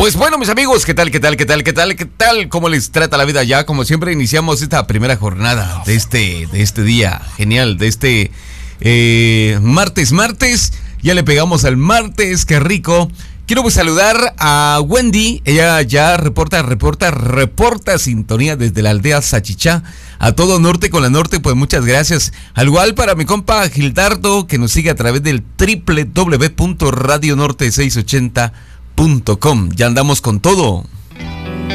Pues bueno, mis amigos, ¿qué tal? ¿Cómo les trata la vida ya? Como siempre, iniciamos esta primera jornada de este día genial, de este martes. Ya le pegamos al martes, qué rico. Quiero pues saludar a Wendy, ella ya reporta sintonía desde la aldea Sachichá, a todo norte con la norte, pues muchas gracias. Al igual para mi compa Gildardo, que nos sigue a través del www.radionorte680.com. Ya andamos con todo.